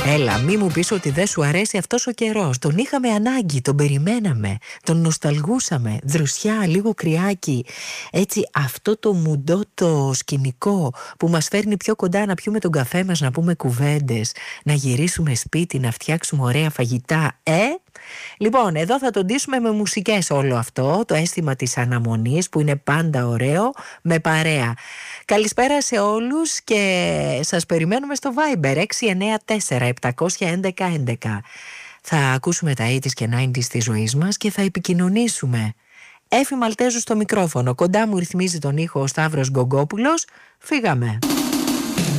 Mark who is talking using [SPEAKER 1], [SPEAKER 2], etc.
[SPEAKER 1] Έλα, μη μου πεις ότι δεν σου αρέσει αυτός ο καιρός. Τον είχαμε ανάγκη, τον περιμέναμε, τον νοσταλγούσαμε. Δροσιά, λίγο κρυάκι. Έτσι, αυτό το μουντό το σκηνικό που μας φέρνει πιο κοντά να πιούμε τον καφέ μας, να πούμε κουβέντες, να γυρίσουμε σπίτι, να φτιάξουμε ωραία φαγητά. Λοιπόν, εδώ θα το ντύσουμε με μουσικές όλο αυτό, το αίσθημα της αναμονής που είναι πάντα ωραίο, με παρέα. Καλησπέρα σε όλους και σας περιμένουμε στο Viber 694-711-11. Θα ακούσουμε τα 80's και 90's της ζωής μας και θα επικοινωνήσουμε. Έφη Μαλτέζου στο μικρόφωνο, κοντά μου ρυθμίζει τον ήχο ο Σταύρος Γκογκόπουλος. Φύγαμε.